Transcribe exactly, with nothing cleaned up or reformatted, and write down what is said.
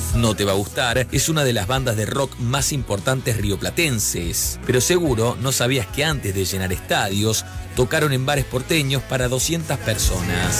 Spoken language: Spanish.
No te va a gustar, es una de las bandas de rock más importantes rioplatenses, pero seguro no sabías que antes de llenar estadios, tocaron en bares porteños para doscientas personas.